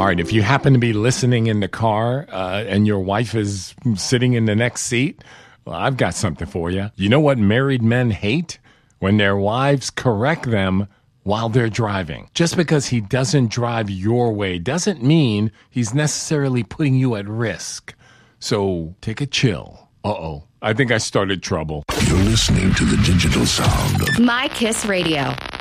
All right, if you happen to be listening in the car and your wife is sitting in the next seat, well, I've got something for you. You know what married men hate? When their wives correct them while they're driving. Just because he doesn't drive your way doesn't mean he's necessarily putting you at risk. So take a chill. I think I started trouble. You're listening to the digital sound of My Kiss Radio.